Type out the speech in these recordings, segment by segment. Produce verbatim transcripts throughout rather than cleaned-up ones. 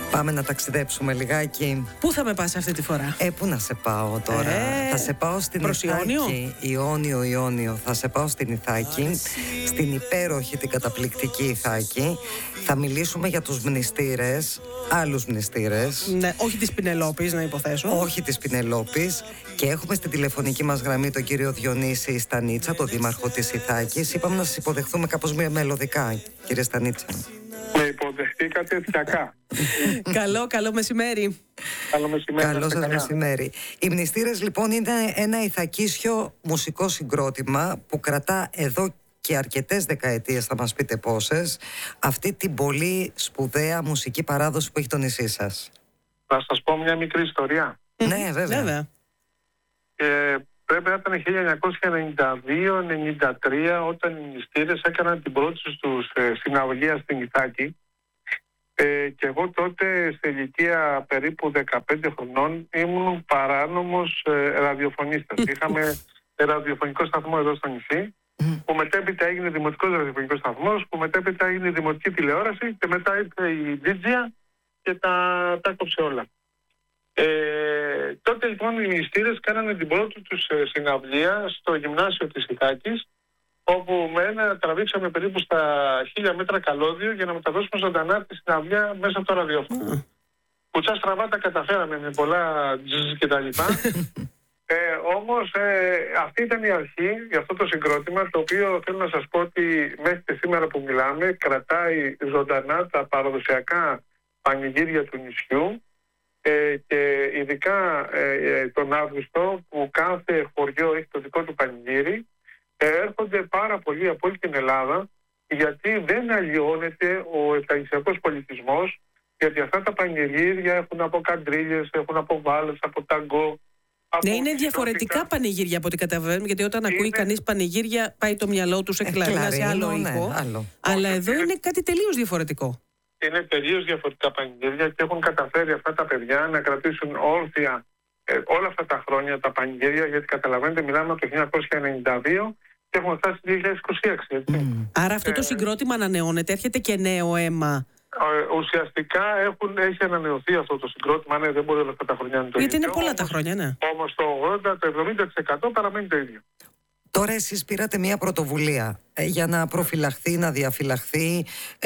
Πάμε να ταξιδέψουμε λιγάκι. Πού θα με πας αυτή τη φορά? Ε, πού να σε πάω τώρα? Ε, θα σε πάω στην προς Ιθάκη. Ιόνιο? Ιόνιο, Ιόνιο. Θα σε πάω στην Ιθάκη, στην υπέροχη, την καταπληκτική Ιθάκη. Θα μιλήσουμε για τους μνηστήρες, άλλους μνηστήρες. Ναι, όχι της Πινελόπης, να υποθέσω. Όχι της Πινελόπης. Και έχουμε στην τηλεφωνική μας γραμμή τον κύριο Διονύση Στανίτσα, τον δήμαρχο της Ιθάκης. Είπαμε να σας υποδεχθούμε κάπως μια μελωδικά, κύριε Στανίτσα. Με υποδεχτήκατε φτιακά. Καλό, καλό μεσημέρι. Καλό μεσημέρι. Καλό σας μεσημέρι. Οι μνηστήρες λοιπόν είναι ένα ηθακίσιο μουσικό συγκρότημα που κρατά εδώ και αρκετές δεκαετίες, θα μας πείτε πόσες, αυτή την πολύ σπουδαία μουσική παράδοση που έχει το νησί σας. Θα σας πω μια μικρή ιστορία. Ναι, βέβαια. Βέβαια. Ε, πρέπει να ήταν χίλια εννιακόσια ενενήντα δύο ενενήντα τρία όταν οι μνηστήρες έκαναν την πρώτη τους ε, συναυλία στην Ιθάκη. Ε, και εγώ τότε σε ηλικία περίπου δεκαπέντε χρονών ήμουν παράνομος ε, ραδιοφωνίστας. Είχαμε ραδιοφωνικό σταθμό εδώ στο νησί, που μετέπειτα έγινε δημοτικός ραδιοφωνικός σταθμός, που μετέπειτα έγινε δημοτική τηλεόραση και μετά ήρθε η Δίτζια και τα, τα κόψε όλα. Ε, τότε λοιπόν οι μνηστήρες κάνανε την πρώτη τους ε, συναυλία στο γυμνάσιο της Ιθάκης, όπου με ένα τραβήξαμε περίπου στα χίλια μέτρα καλώδιο για να μεταδώσουμε ζωντανά τη συναυλία μέσα από το ραδιόφωνο. Mm. Κουτσά στραβά τα καταφέραμε με πολλά τζζ και τα λοιπά. ε, όμως ε, αυτή ήταν η αρχή για αυτό το συγκρότημα, το οποίο θέλω να σας πω ότι μέχρι και σήμερα που μιλάμε κρατάει ζωντανά τα παραδοσιακά πανηγύρια του νησιού, ε, και ειδικά ε, τον Αύγουστο που κάθε χωριό έχει το δικό του πανηγύρι. Έρχονται πάρα πολλοί από όλη την Ελλάδα, γιατί δεν αλλοιώνεται ο εκκλησιακός πολιτισμός, γιατί αυτά τα πανηγύρια έχουν από καντρίλιες, έχουν από βάλες, από ταγκό. Ναι, είναι διαφορετικά πανηγύρια από ό,τι καταλαβαίνουμε, γιατί όταν είναι... ακούει κανείς πανηγύρια πάει το μυαλό του σε κλαρίνα, σε άλλο ήχο. Ναι, άλλο. Αλλά Όχι, εδώ είναι... είναι κάτι τελείως διαφορετικό. Είναι τελείως διαφορετικά πανηγύρια και έχουν καταφέρει αυτά τα παιδιά να κρατήσουν όρθια ε, όλα αυτά τα χρόνια τα πανηγύρια, γιατί καταλαβαίνετε μιλάμε από το χίλια εννιακόσια ενενήντα δύο και έχουμε φτάσει το δύο χιλιάδες είκοσι έξι. Έτσι. Mm. Άρα αυτό το συγκρότημα ανανεώνεται, έρχεται και νέο αίμα. Ε, ουσιαστικά έχουν, έχει ανανεωθεί αυτό το συγκρότημα, ναι, δεν μπορεί όλα αυτά τα χρόνια να είναι το γιατί ίδιο. Είναι πολλά τα χρόνια, ναι. Όμως το ογδόντα με εβδομήντα τοις εκατό παραμένει το ίδιο. Τώρα εσείς πήρατε μια πρωτοβουλία ε, για να προφυλαχθεί, να διαφυλαχθεί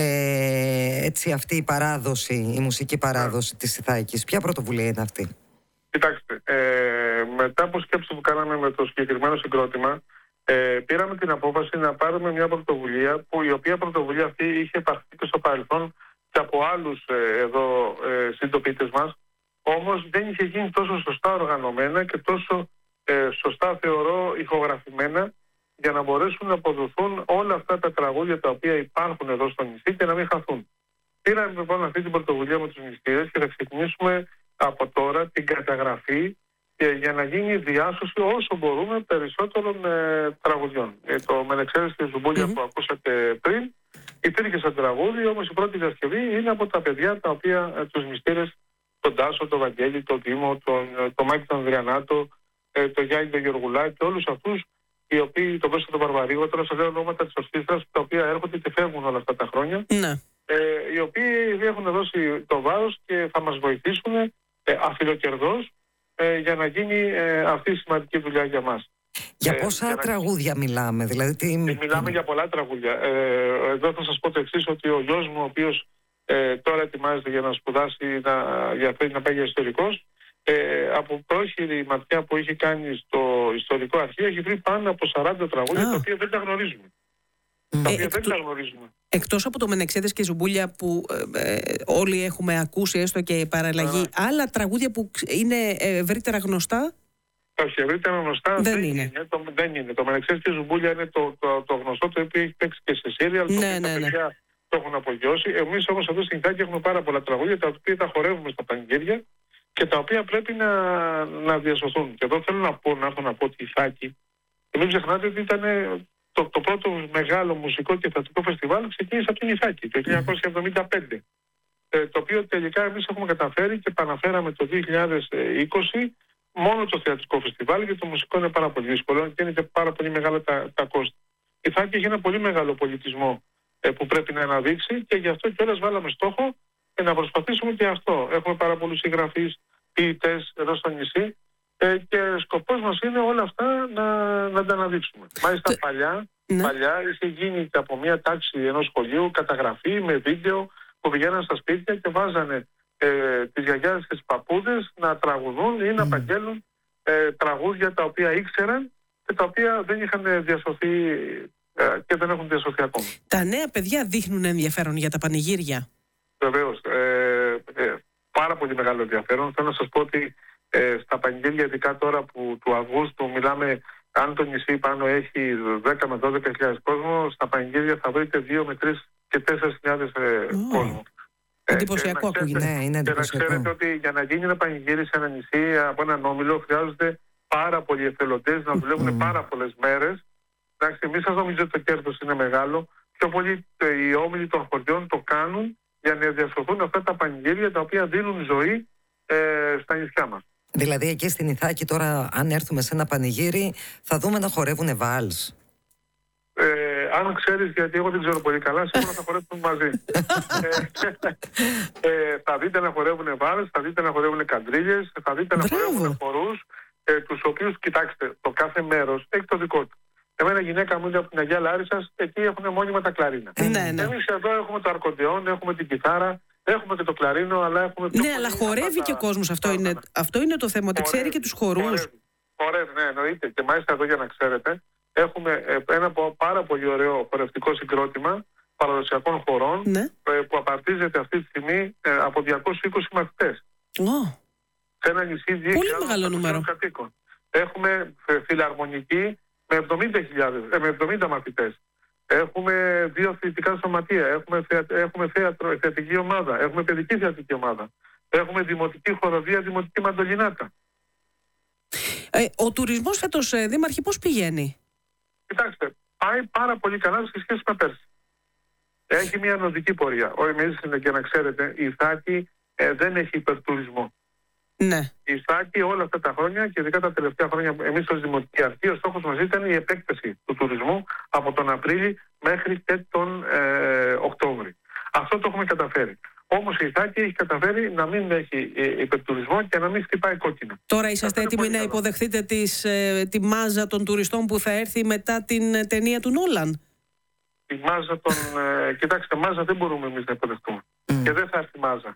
ε, έτσι αυτή η παράδοση, η μουσική παράδοση yeah. της Ιθάκης. Ποια πρωτοβουλία είναι αυτή? Κοιτάξτε, ε, μετά από σκέψη που κάναμε με το συγκεκριμένο συγκρότημα, ε, πήραμε την απόφαση να πάρουμε μια πρωτοβουλία, που η οποία πρωτοβουλία αυτή είχε υπαρχθεί και στο παρελθόν και από άλλους ε, εδώ ε, συντοπίτες μας, όμως δεν είχε γίνει τόσο σωστά οργανωμένα και τόσο ε, σωστά θεωρώ ηχογραφημένα, για να μπορέσουν να αποδοθούν όλα αυτά τα τραγούδια τα οποία υπάρχουν εδώ στο νησί και να μην χαθούν. Πήραμε λοιπόν αυτή την πρωτοβουλία με τους μνηστήρες και θα ξεκινήσουμε από τώρα την καταγραφή και για να γίνει διάσωση όσο μπορούμε περισσότερων ε, τραγουδιών. Ε, το Μενεξέδες και Ζουμπούλια mm-hmm. που ακούσατε πριν υπήρχε σαν τραγούδι, όμως η πρώτη διασκευή είναι από τα παιδιά τα οποία ε, τους μνηστήρες, τον Τάσο, τον Βαγγέλη, τον Δήμο, τον, τον Μάκη τον Ανδριανάτο, ε, τον Γιάννη τον Γεωργουλάκη και όλους αυτούς οι οποίοι, τον Κώστα τον Βαρβαρίγο, τώρα σας λέω ονόματα της ορχήστρας, τα οποία έρχονται και φεύγουν όλα αυτά τα χρόνια. Ναι. Ε, οι οποίοι έχουν δώσει το βάρος και θα μας βοηθήσουν ε, αφιλοκερδώς ε, για να γίνει ε, αυτή η σημαντική δουλειά για μας. Για πόσα ε, τραγούδια να... μιλάμε, δηλαδή τι... Μιλάμε για πολλά τραγούδια. Ε, εδώ θα σας πω το εξής, ότι ο γιος μου, ο οποίος ε, τώρα ετοιμάζεται για να σπουδάσει, να, για να, να πάει για ιστορικός, ε, από πρόχειρη ματιά που έχει κάνει στο ιστορικό αρχείο, έχει βρει πάνω από σαράντα τραγούδια, ah. τα οποία δεν τα γνωρίζουμε. Mm. Τα οποία ε, δεν εκτό... τα γνωρίζουμε. Εκτός από το Μενεξέδες και Ζουμπούλια που ε, ε, όλοι έχουμε ακούσει, έστω και παραλλαγή, yeah. άλλα τραγούδια που είναι ευρύτερα γνωστά? Όχι, ευρύτερα γνωστά δεν, δεν είναι. είναι. Το, δεν είναι. Το Μενεξέδες και Ζουμπούλια είναι το, το, το γνωστό, το οποίο έχει παίξει και σε σύριαλ, το ναι, οποίο ναι, τα παιδιά ναι. το έχουν απογειώσει. Εμείς όμως εδώ στην Ιθάκη έχουμε πάρα πολλά τραγούδια, τα οποία τα χορεύουμε στα πανηγύρια και τα οποία πρέπει να, να διασωθούν. Και εδώ θέλω να πω, να έχω να πω ότι η Ιθάκη, και μην ξεχνάτε ότι ήταν το, το πρώτο μεγάλο μουσικό και θεατρικό φεστιβάλ ξεκίνησε από την Ιθάκη το χίλια εννιακόσια εβδομήντα πέντε. Ε, το οποίο τελικά εμείς έχουμε καταφέρει και επαναφέραμε το δύο χιλιάδες είκοσι μόνο το θεατρικό φεστιβάλ, γιατί το μουσικό είναι πάρα πολύ δύσκολο και είναι και πάρα πολύ μεγάλα τα, τα κόστη. Η Ιθάκη έχει ένα πολύ μεγάλο πολιτισμό ε, που πρέπει να αναδείξει και γι' αυτό κιόλας βάλαμε στόχο και να προσπαθήσουμε και αυτό. Έχουμε πάρα πολλούς συγγραφείς, ποιητές εδώ στο νησί ε, και σκοπός μας είναι όλα αυτά να, να τα αναδείξουμε. Μάλιστα παλιά, ναι. παλιά είχε γίνει από μια τάξη ενός σχολείου καταγραφή με βίντεο που πηγαίναν στα σπίτια και βάζανε ε, τις γιαγιάδες και τις παππούδες να τραγουδούν ή να απαγγέλουν ε, τραγούδια τα οποία ήξεραν και τα οποία δεν είχαν διασωθεί ε, και δεν έχουν διασωθεί ακόμα. Τα νέα παιδιά δείχνουν ενδιαφέρον για τα πανηγύρια. Βεβαίως. Ε, ε, πάρα πολύ μεγάλο ενδιαφέρον. Θέλω να σας πω ότι ε, στα πανηγύρια, ειδικά τώρα που του Αυγούστου, μιλάμε, αν το νησί πάνω έχει δέκα με δώδεκα χιλιάδες κόσμο, στα πανηγύρια θα βρείτε δύο με τρεις και τέσσερις χιλιάδες ε, oh. κόσμο. Εντυπωσιακό ε, ακούγεται. Ναι, είναι εντυπωσιακό. Και να ξέρετε ότι για να γίνει ένα πανηγύρι σε ένα νησί από έναν όμιλο χρειάζονται πάρα πολλοί εθελοντές να δουλεύουν mm. πάρα πολλές μέρες. Εντάξει, εμείς σας νομίζετε ότι το κέρδος είναι μεγάλο. Πιο πολύ οι όμιλοι των χωριών το κάνουν για να διασωθούν αυτά τα πανηγύρια τα οποία δίνουν ζωή ε, στα νησιά μας. Δηλαδή εκεί στην Ιθάκη τώρα, αν έρθουμε σε ένα πανηγύρι, θα δούμε να χορεύουνε βάλς. Ε, αν ξέρεις, γιατί εγώ δεν ξέρω πολύ καλά, σίγουρα θα χορεύουν μαζί. ε, ε, θα δείτε να χορεύουν βάλς, θα δείτε να χορεύουν καντρίλιες, θα δείτε να χορεύουν χορούς, ε, τους οποίους, κοιτάξτε, το κάθε μέρος έχει το δικό του. Εμένα γυναίκα μου είναι από την Αγία Λάρισσας, εκεί έχουν μόνιμα τα κλαρίνα. Ναι, ναι. Εμείς εδώ έχουμε το αρκοντεόν, έχουμε την κιθάρα, έχουμε και το κλαρίνο, αλλά έχουμε... Ναι, αλλά χορεύει τα... και ο κόσμος, αυτό είναι, αυτό είναι το θέμα, ότι ξέρει και τους χορούς. Χορεύει, χορεύει, ναι, εννοείται. Και μάλιστα εδώ, για να ξέρετε, έχουμε ένα πάρα πολύ ωραίο χορευτικό συγκρότημα παραδοσιακών χωρών, ναι. που απαρτίζεται αυτή τη στιγμή από διακόσιους είκοσι μαθητές. Oh. Σε ένα νησί δύο χιλιάδες κατοίκων. Έχουμε φιλαρμονική με εβδομήντα χιλιάδες, με εβδομήντα μαθητές. Έχουμε δύο αθλητικά σωματεία, έχουμε, θεα, έχουμε θέατρο, θεατρική ομάδα, έχουμε παιδική θεατρική ομάδα, έχουμε δημοτική χοροδία, δημοτική μαντολινάτα. Ε, ο τουρισμός φέτος, ε, Δήμαρχε, πώς πηγαίνει? Κοιτάξτε, πάει πάρα πολύ καλά σε σχέση με πέρσι. Έχει μια ανωδική πορεία. Ο εμείς, για να ξέρετε, η Ιθάκη ε, δεν έχει υπερτουρισμό. Ναι. Η Ιθάκη όλα αυτά τα χρόνια και ειδικά τα τελευταία χρόνια, εμείς ως Δημοτική Αρχή, ο στόχος μας ήταν η επέκταση του τουρισμού από τον Απρίλη μέχρι και τον ε, Οκτώβρη. Αυτό το έχουμε καταφέρει. Όμως η Ιθάκη έχει καταφέρει να μην έχει ε, υπερτουρισμό και να μην χτυπάει κόκκινα. Τώρα είσαστε έτοιμοι να καλό. υποδεχθείτε τις, ε, τη μάζα των τουριστών που θα έρθει μετά την ταινία του Νόλαν? Τη μάζα των... Ε, κοιτάξτε, μάζα δεν μπορούμε εμείς να υποδεχτούμε. Mm. Και δεν θα έρθει μάζα.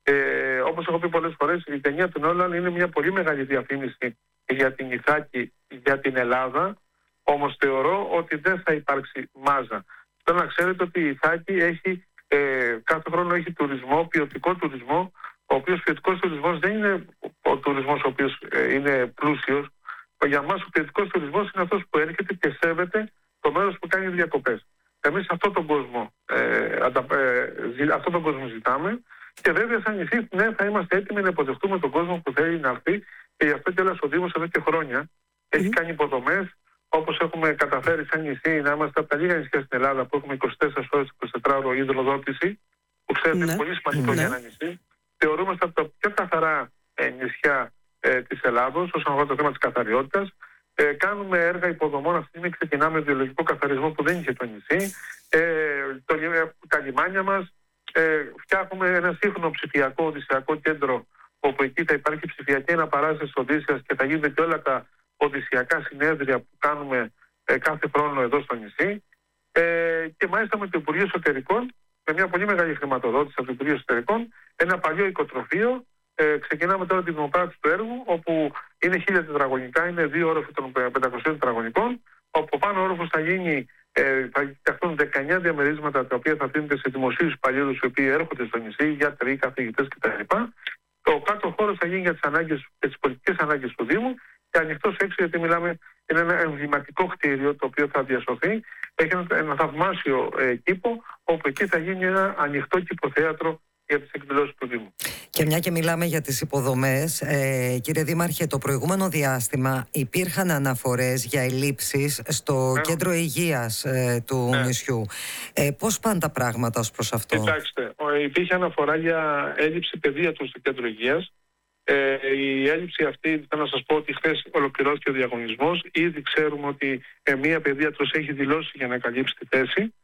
Ε, όπως έχω πει πολλές φορές, η ταινία του Νόλαν είναι μια πολύ μεγάλη διαφήμιση για την Ιθάκη, για την Ελλάδα, όμως θεωρώ ότι δεν θα υπάρξει μάζα. Θέλω να ξέρετε ότι η Ιθάκη έχει, ε, κάθε χρόνο έχει τουρισμό, ποιοτικό τουρισμό, ο οποίος ποιοτικός τουρισμός δεν είναι ο τουρισμός ο οποίος ε, είναι πλούσιος. Για μας ο ποιοτικός τουρισμός είναι αυτός που έρχεται και σέβεται το μέρος που κάνει διακοπές. Εμείς αυτόν τον κόσμο, ε, αντα, ε, αυτόν τον κόσμο ζητάμε. Και βέβαια, σαν νησί, ναι, θα είμαστε έτοιμοι να υποδεχτούμε τον κόσμο που θέλει να έρθει και γι' αυτό κιόλας ο Δήμος εδώ και χρόνια mm-hmm. έχει κάνει υποδομές, όπως έχουμε καταφέρει σαν νησί να είμαστε από τα λίγα νησιά στην Ελλάδα που έχουμε είκοσι τέσσερις ώρες εικοσιτετράωρο υδροδότηση, που ξέρετε είναι mm-hmm. πολύ σημαντικό mm-hmm. για ένα νησί. Θεωρούμαστε από τα πιο καθαρά ε, νησιά ε, της Ελλάδος όσον αφορά το θέμα της καθαριότητας. Ε, κάνουμε έργα υποδομών. Αυτή τη στιγμή ξεκινάμε βιολογικό καθαρισμό που δεν είχε το νησί. Ε, το, ε, τα λιμάνια μας. Ε, φτιάχνουμε ένα σύγχρονο ψηφιακό οδυσσιακό κέντρο, όπου εκεί θα υπάρχει ψηφιακή αναπαράσταση Οδύσσιας και θα γίνονται και όλα τα οδυσσιακά συνέδρια που κάνουμε ε, κάθε χρόνο εδώ στο νησί. Ε, και μάλιστα με το Υπουργείο Εσωτερικών, με μια πολύ μεγάλη χρηματοδότηση από το Υπουργείο Εσωτερικών, ένα παλιό οικοτροφείο. Ε, ξεκινάμε τώρα την δημοπράτηση του έργου, όπου είναι χίλια τετραγωνικά, είναι δύο όροφοι των πεντακοσίων τετραγωνικών, όπου πάνω όροφος θα γίνει. Ε, θα φτιαχτούν δεκαεννιά διαμερίσματα τα οποία θα αφήνονται σε δημοσίους υπαλλήλους οι οποίοι έρχονται στο νησί, γιατροί, καθηγητές κτλ. Ο κάτω χώρος θα γίνει για τις ανάγκες και τις πολιτικές ανάγκες του Δήμου και ανοιχτός έξω, γιατί μιλάμε, είναι ένα εμβληματικό κτίριο το οποίο θα διασωθεί. Έχει ένα, ένα θαυμάσιο ε, κήπο, όπου εκεί θα γίνει ένα ανοιχτό κηποθέατρο για τις εκδηλώσεις του Δήμου. Και μια και μιλάμε για τις υποδομές, ε, κύριε Δήμαρχε, το προηγούμενο διάστημα υπήρχαν αναφορές για ελλείψεις στο ναι. κέντρο υγείας ε, του ναι. νησιού. Ε, πώς πάνε τα πράγματα ως προς αυτό? Κοιτάξτε, υπήρχε αναφορά για έλλειψη παιδίατρου στο κέντρο υγείας. Ε, η έλλειψη αυτή, θέλω να σας πω ότι χθες ολοκληρώθηκε ο διαγωνισμός. Ήδη ξέρουμε ότι ε, μία παιδίατρος έχει δηλώσει για να καλύψει τη θέση.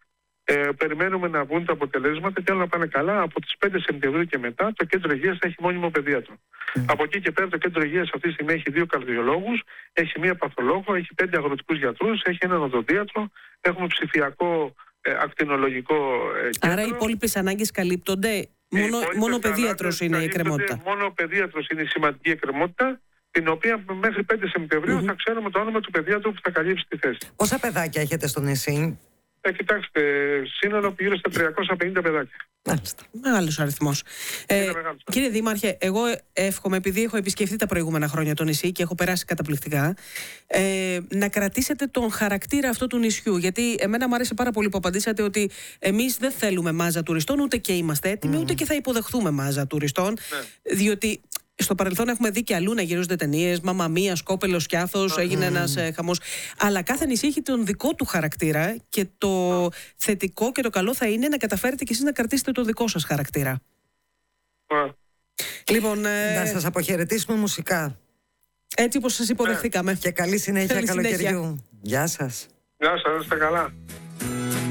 Ε, περιμένουμε να βγουν τα αποτελέσματα και όλα να πάνε καλά. Από τις πέντε Σεπτεμβρίου και μετά το κέντρο υγείας θα έχει μόνιμο παιδίατρο. Mm. Από εκεί και πέρα το κέντρο υγείας αυτή τη στιγμή έχει δύο καρδιολόγους, έχει μία παθολόγο, έχει πέντε αγροτικούς γιατρούς, έχει έναν οδοντίατρο, έχουμε ψηφιακό ε, ακτινολογικό ε, κέντρο. Άρα οι υπόλοιπες ανάγκες καλύπτονται. Μόνο, μόνο παιδίατρος είναι η εκκρεμότητα. Μόνο ο παιδίατρος είναι η σημαντική εκκρεμότητα, την οποία μέχρι πέντε Σεπτεμβρίου mm-hmm. θα ξέρουμε το όνομα του παιδίατρου που θα καλύψει τη θέση. Πόσα παιδάκια έχετε στο νησί? Ε, κοιτάξτε, σύνολο γύρω στα τριακόσια πενήντα παιδάκια. Μάλιστα. Μεγάλος αριθμός. Ε, κύριε Δήμαρχε, εγώ εύχομαι, επειδή έχω επισκεφτεί τα προηγούμενα χρόνια το νησί και έχω περάσει καταπληκτικά, ε, να κρατήσετε τον χαρακτήρα αυτό του νησιού. Γιατί εμένα μου άρεσε πάρα πολύ που απαντήσατε ότι εμείς δεν θέλουμε μάζα τουριστών, ούτε και είμαστε έτοιμοι, mm. ούτε και θα υποδεχθούμε μάζα τουριστών. Ναι. Διότι στο παρελθόν έχουμε δει και αλλού να γυρίζονται ταινίες, Μαμμα Μία, Σκόπελο, Σκιάθος, mm. έγινε ένας ε, χαμός. Αλλά κάθε νησί έχει τον δικό του χαρακτήρα και το mm. θετικό και το καλό θα είναι να καταφέρετε κι εσείς να κρατήσετε το δικό σας χαρακτήρα. Mm. Λοιπόν, ε... να σας αποχαιρετήσουμε μουσικά. Έτσι όπως σας υποδεχθήκαμε. Και καλή συνέχεια, καλοκαιριού. Γεια σας. Γεια σας, είστε καλά.